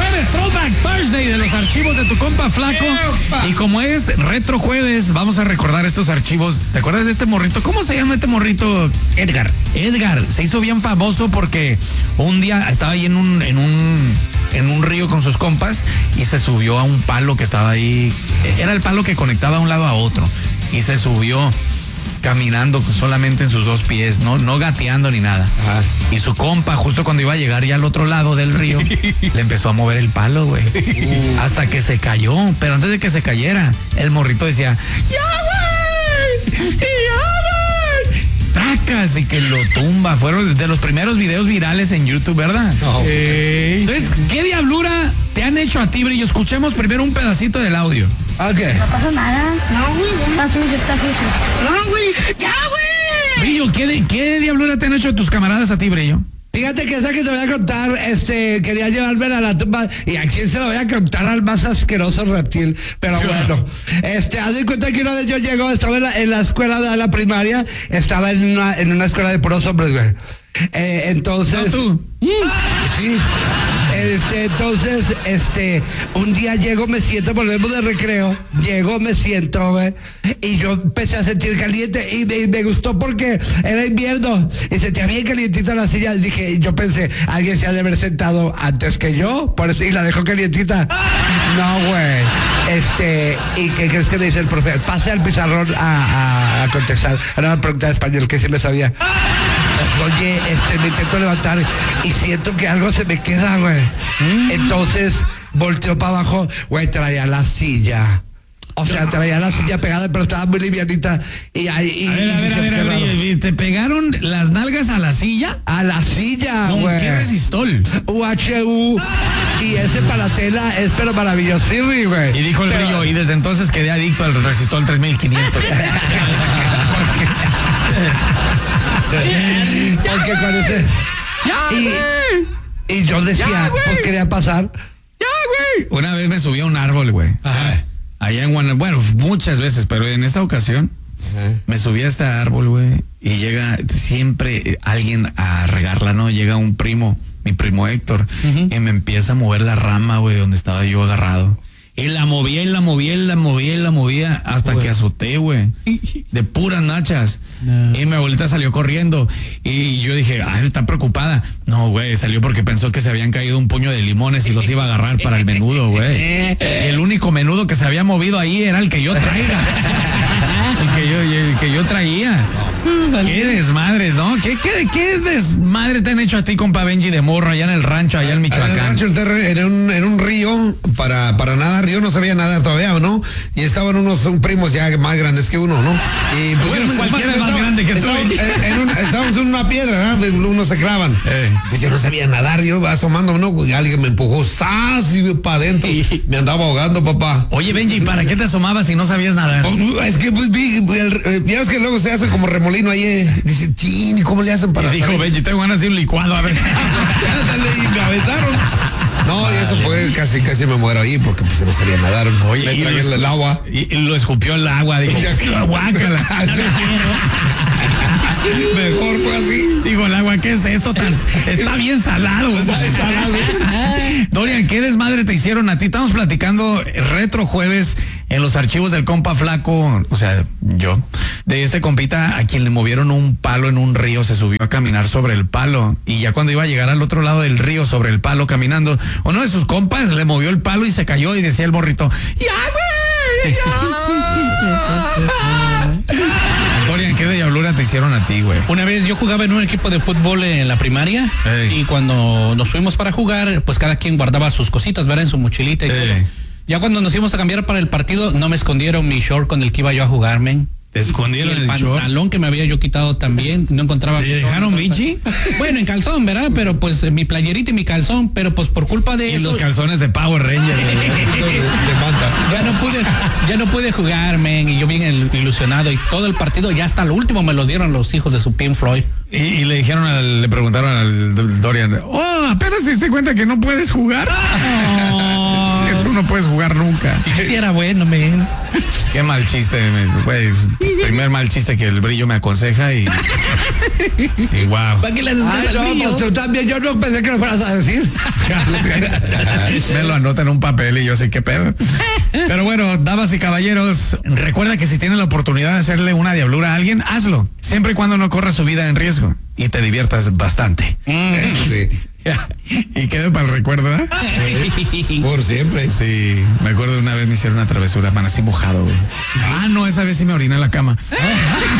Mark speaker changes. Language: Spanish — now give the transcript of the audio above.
Speaker 1: jueves, Throwback Thursday de los archivos de tu compa Flaco. Y como es retro jueves, vamos a recordar estos archivos. ¿Te acuerdas de este morrito? ¿Cómo se llama este morrito?
Speaker 2: Edgar
Speaker 1: se hizo bien famoso porque un día estaba ahí en un río con sus compas y se subió a un palo que estaba ahí. Era el palo que conectaba de un lado a otro. Y se subió caminando solamente en sus dos pies, no gateando ni nada.
Speaker 2: Ajá.
Speaker 1: Y su compa, justo cuando iba a llegar ya al otro lado del río, le empezó a mover el palo, güey. Hasta que se cayó. Pero antes de que se cayera, el morrito decía, ¡ya, güey! ¡Ya, güey! Tracas, y que lo tumba. Fueron de los primeros videos virales en YouTube, ¿verdad?
Speaker 2: No.
Speaker 1: Entonces, ¿qué diablura te han hecho a ti, Brillo? Escuchemos primero un pedacito del audio.
Speaker 2: Ok.
Speaker 3: No pasa nada. No, güey. Está sucio. No, güey. ¡Ya, güey!
Speaker 1: Brillo, ¿qué diablura te han hecho tus camaradas a ti, Brillo?
Speaker 2: Fíjate que esa que te voy a contar, quería llevarme a la tumba, y a quién se lo voy a contar, al más asqueroso reptil, pero bueno, haz de cuenta que una vez yo llego, estaba en la escuela de la primaria, estaba en una escuela de puros hombres, güey. Entonces,
Speaker 1: ¿No, tú?
Speaker 2: Sí. Entonces, un día llego, me siento, volvemos de recreo, me siento, güey, y yo empecé a sentir caliente y me gustó porque era invierno y sentía bien calientita la silla. Yo pensé, alguien se ha de haber sentado antes que yo, por eso, y la dejó calientita. No, güey. ¿Y qué crees que me dice el profe? Pase al pizarrón a contestar. Era una pregunta de español que sí me sabía. Oye, me intento levantar y siento que algo se me queda, güey. Entonces, volteo para abajo, güey, traía la silla. O sea, traía la silla pegada, pero estaba muy livianita. Y ahí.
Speaker 1: A ver, ¿te pegaron las nalgas a la silla?
Speaker 2: A la silla,
Speaker 1: ¿Con
Speaker 2: güey.
Speaker 1: qué resistol?
Speaker 2: UHU. Y ese para la tela es pero maravilloso, güey.
Speaker 1: Y dijo el Brillo, y desde entonces quedé adicto al resistol 3500.
Speaker 2: Porque con ese. Y yo decía, pues quería pasar.
Speaker 1: ¡Ya, güey! Una vez me subí a un árbol, güey.
Speaker 2: Ajá.
Speaker 1: Allá en Guanajuato, bueno, muchas veces, pero en esta ocasión me subí a este árbol, güey, y llega siempre alguien a regarla, ¿no? Llega un primo, mi primo Héctor, y me empieza a mover la rama, güey, donde estaba yo agarrado. Y la movía, hasta que azoté, güey. De puras nachas. No. Y mi abuelita salió corriendo. Y yo dije, ay, está preocupada. No, güey, salió porque pensó que se habían caído un puño de limones y los iba a agarrar para el menudo, güey. El único menudo que se había movido ahí era el que yo traiga. el que yo traía. Qué desmadres, ¿no? ¿Qué desmadre te han hecho a ti, compa Benji, de morro allá en el rancho, allá en Michoacán?
Speaker 4: En un río, para nadar, yo no sabía nadar todavía, ¿no? Y estaban unos primos ya más grandes que uno, ¿no? Y pues,
Speaker 1: bueno, cualquiera es más grande que tú.
Speaker 4: Estábamos en una piedra, ¿no? Unos se clavan. Pues yo no sabía nadar, yo asomando, ¿no? Y alguien me empujó, ¡zas! Y para adentro. Me andaba ahogando, papá.
Speaker 1: Oye, Benji, ¿para qué te asomabas si no sabías nadar?
Speaker 4: Es que pues ya ves que luego se hace como remolino ahí, dice, chin, ¿y cómo le hacen para
Speaker 1: dijo, Benji, tengo ganas de un licuado, a ver.
Speaker 4: Y me aventaron. No, y eso fue casi me muero ahí porque pues no sabía nadar.
Speaker 1: Oye,
Speaker 4: me tragué el agua.
Speaker 1: Y lo escupió el agua, dijo, guácala.
Speaker 4: Mejor fue así.
Speaker 1: Digo, el agua, ¿qué es esto? Está bien salado. Dorian, ¿qué desmadre te hicieron a ti? Estamos platicando retro jueves en los archivos del compa Flaco, o sea, yo, de este compita a quien le movieron un palo en un río, se subió a caminar sobre el palo, y ya cuando iba a llegar al otro lado del río sobre el palo caminando, uno de sus compas le movió el palo y se cayó y decía el morrito, ¡ya, güey! ¡Ya! Dorian, ¿qué diablura te hicieron a ti, güey?
Speaker 5: Una vez yo jugaba en un equipo de fútbol en la primaria, y cuando nos fuimos para jugar, pues cada quien guardaba sus cositas, ¿verdad? En su mochilita y todo. Ya cuando nos íbamos a cambiar para el partido, no me escondieron mi short con el que iba yo a jugar, men.
Speaker 1: ¿Te escondieron
Speaker 5: el
Speaker 1: short?
Speaker 5: pantalón que me había yo quitado también, no encontraba.
Speaker 1: ¿Te dejaron bichi?
Speaker 5: Bueno, en calzón, ¿verdad? Pero pues mi playerita y mi calzón, pero pues por culpa de
Speaker 1: y
Speaker 5: eso.
Speaker 1: Los calzones de Power Ranger.
Speaker 5: Ya no pude jugar, men, y yo bien ilusionado, y todo el partido, ya hasta el último me lo dieron los hijos de su Pink Floyd.
Speaker 1: Y le preguntaron al Dorian, apenas te diste cuenta que no puedes jugar.
Speaker 5: No,
Speaker 1: tú tú no puedes jugar nunca.
Speaker 5: Sí, era bueno, men.
Speaker 1: Qué mal chiste, güey. Primer mal chiste que el brillo me aconseja y wow.
Speaker 5: ¿Para qué le haces
Speaker 2: Ay,
Speaker 5: al
Speaker 2: no,
Speaker 5: brillo?
Speaker 2: pues tú también, yo no pensé que lo fueras a decir.
Speaker 1: Me lo anota en un papel y yo sé qué pedo. Pero bueno, damas y caballeros, recuerda que si tienes la oportunidad de hacerle una diablura a alguien, hazlo. Siempre y cuando no corras su vida en riesgo y te diviertas bastante.
Speaker 4: Eso sí.
Speaker 1: Y quede para el recuerdo, ¿eh?
Speaker 4: Por siempre.
Speaker 1: Sí, me acuerdo de una vez me hicieron una travesura, man, así mojado, güey. Ah, no, esa vez sí me oriné en la cama.